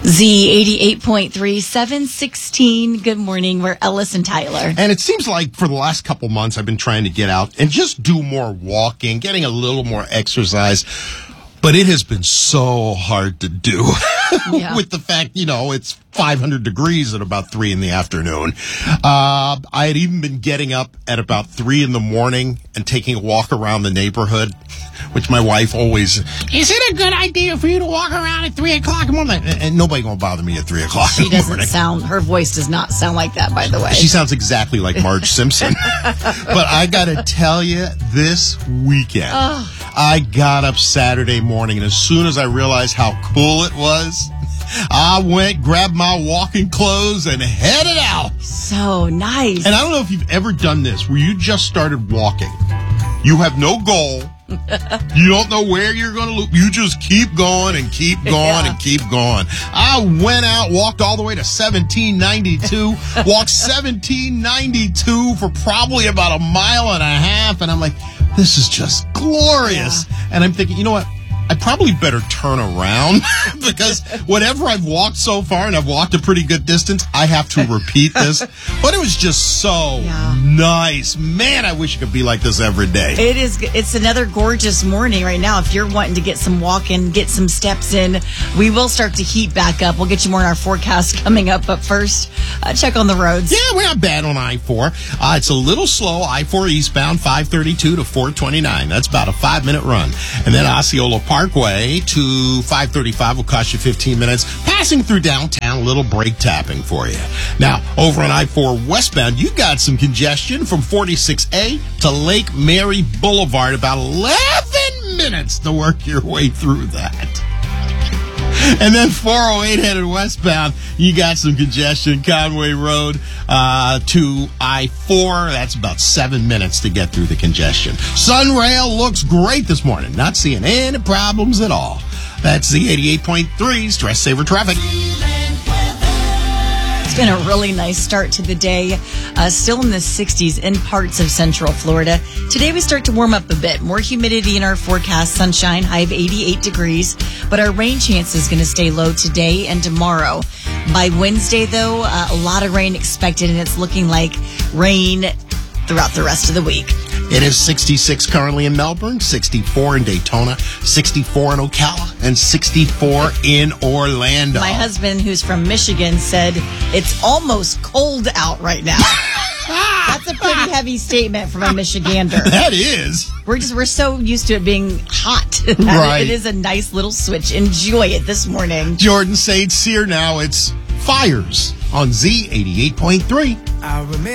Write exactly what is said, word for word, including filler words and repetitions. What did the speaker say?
Z eighty-eight point three, seven sixteen. Good morning. We're Ellis and Tyler. And it seems like for the last couple months, I've been trying to get out and just do more walking, getting a little more exercise. But it has been so hard to do yeah. with the fact, you know, it's five hundred degrees at about three in the afternoon. Uh, I had even been getting up at about three in the morning and taking a walk around the neighborhood, which my wife always, is it a good idea for you to walk around at three o'clock in the morning? And, and nobody going to bother me at three o'clock she in the morning. She doesn't sound, her voice does not sound like that, by the way. She sounds exactly like Marge Simpson. But I got to tell you, this weekend, oh. I got up Saturday morning, and as soon as I realized how cool it was, I went, grabbed my walking clothes, and headed out. So nice. And I don't know if you've ever done this, where you just started walking. You have no goal. You don't know where you're going to loop. You just keep going and keep going yeah. and keep going. I went out, walked all the way to seventeen ninety-two, walked seventeen ninety-two for probably about a mile and a half, and I'm like, this is just glorious. Yeah. And I'm thinking, you know what? I probably better turn around because whatever I've walked so far, and I've walked a pretty good distance, I have to repeat this. But it was just so yeah. nice. Man, I wish it could be like this every day. It is. It's another gorgeous morning right now. If you're wanting to get some walk in, get some steps in, we will start to heat back up. We'll get you more in our forecast coming up. But first, uh, check on the roads. Yeah, we're not bad on I four. Uh, it's a little slow. I four eastbound, five thirty-two to four twenty-nine. That's about a five-minute run. And then Osceola Park. Parkway to five thirty-five will cost you fifteen minutes. Passing through downtown, a little brake tapping for you. Now, over on I four westbound, you got some congestion from forty-six A to Lake Mary Boulevard. About eleven minutes to work your way through that. And then four oh eight headed westbound, you got some congestion. Conway Road uh, to I four. That's about seven minutes to get through the congestion. Sunrail looks great this morning. Not seeing any problems at all. That's Z eighty-eight point three, Stress Saver Traffic. It's been a really nice start to the day. Uh, still in the sixties in parts of Central Florida. Today we start to warm up a bit. More humidity in our forecast. Sunshine, high of eighty-eight degrees. But our rain chance is going to stay low today and tomorrow. By Wednesday, though, uh, a lot of rain expected, and it's looking like rain throughout the rest of the week. It is sixty-six currently in Melbourne, sixty-four in Daytona, sixty-four in Ocala, and sixty-four in Orlando. My husband, who's from Michigan, said it's almost cold out right now. That's a pretty heavy statement from a Michigander. That is. We're just we're so used to it being hot. Right. It is a nice little switch. Enjoy it this morning. Jordan Saint Cyr now. It's Fires on Z eighty-eight point three. I remember.